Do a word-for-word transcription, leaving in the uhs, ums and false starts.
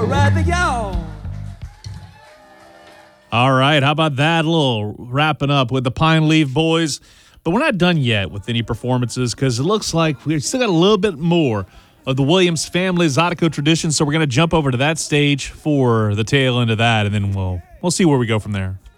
right to y'all. All right, how about that? A little wrapping up with the Pine Leaf Boys. But we're not done yet with any performances because it looks like we've still got a little bit more of the Williams family Zydeco tradition. So we're going to jump over to that stage for the tail end of that, and then we'll we'll see where we go from there.